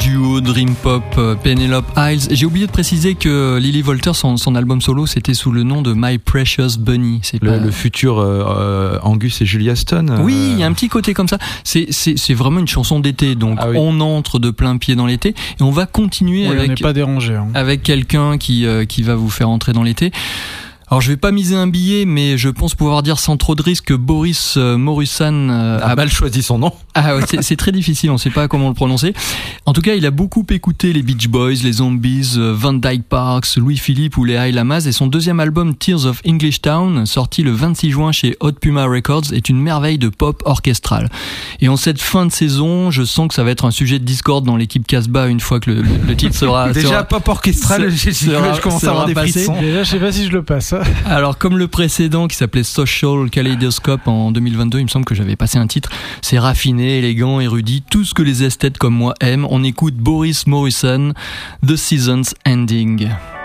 duo Dream Pop, Penelope Isles. J'ai oublié de préciser que Lily Volter, son album solo, c'était sous le nom de My Precious Bunny. C'est le futur Angus et Julia Stone. Oui, il y a un petit côté comme ça. C'est vraiment une chanson d'été, donc on entre de plein pied dans l'été et on va continuer on n'est pas dérangé, hein. Avec quelqu'un qui va vous faire entrer dans l'été. Alors je vais pas miser un billet, mais je pense pouvoir dire sans trop de risque que Boris Morusan a mal choisi son nom. Ah ouais, c'est très difficile, on sait pas comment le prononcer. En tout cas, il a beaucoup écouté les Beach Boys, les Zombies, Van Dyke Parks, Louis-Philippe ou les High Lamas, et son deuxième album Tears of English Town, sorti le 26 juin chez Hot Puma Records, est une merveille de pop orchestral. Et en cette fin de saison, je sens que ça va être un sujet de discorde dans l'équipe Casbah une fois que le titre sera... Déjà pop orchestral, je commence à avoir des frissons. Déjà, je sais pas si je le passe. Alors comme le précédent qui s'appelait Social Kaleidoscope en 2022, il me semble que j'avais passé un titre, c'est raffiné, élégant, érudit, tout ce que les esthètes comme moi aiment. On écoute Boris Morusan, The Season's Ending.